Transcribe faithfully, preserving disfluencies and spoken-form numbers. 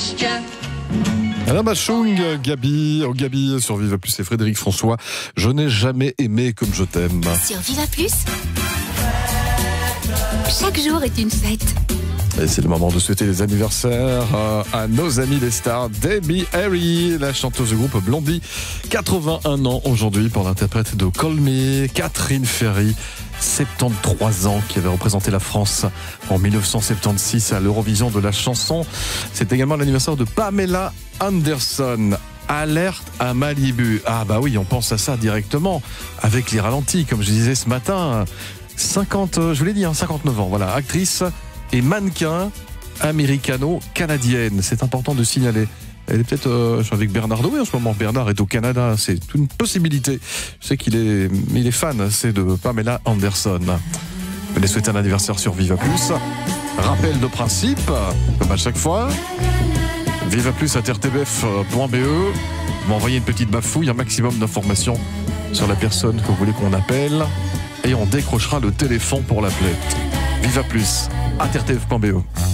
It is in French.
Christian. Alain Bachung, Gabi, oh Gabi sur Viva Plus et Frédéric François. Je n'ai jamais aimé comme je t'aime. Sur Viva Plus, chaque jour est une fête. Et c'est le moment de souhaiter les anniversaires euh, à nos amis les stars. Debbie Harry, la chanteuse du groupe Blondie, quatre-vingt-un ans aujourd'hui pour l'interprète de Call Me. Catherine Ferry, soixante-treize ans, qui avait représenté la France en mille neuf cent soixante-seize à l'Eurovision de la chanson. C'est également l'anniversaire de Pamela Anderson. Alerte à Malibu. Ah bah oui, on pense à ça directement avec les ralentis, comme je disais ce matin. cinquante, je vous l'ai dit, hein, cinquante-neuf ans. Voilà, actrice et mannequin américano-canadienne. C'est important de signaler. Elle est peut-être euh, avec Bernard Doué en ce moment. Bernard est au Canada, c'est une possibilité. Je sais qu'il est, il est fan, c'est de Pamela Anderson. Venez souhaiter un anniversaire sur Viva Plus. Rappel de principe, comme à chaque fois. Viva Plus à r t b f point b e. Vous m'envoyez une petite bafouille, un maximum d'informations sur la personne que vous voulez qu'on appelle. Et on décrochera le téléphone pour l'appeler. Viva Plus à r t b f point b e.